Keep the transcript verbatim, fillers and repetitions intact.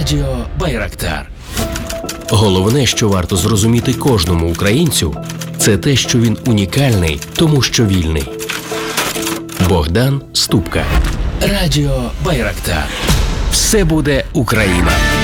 Радіо Байрактар. Головне, що варто зрозуміти кожному українцю, це те, що він унікальний, тому що вільний. Богдан Ступка. Радіо Байрактар. Все буде Україна.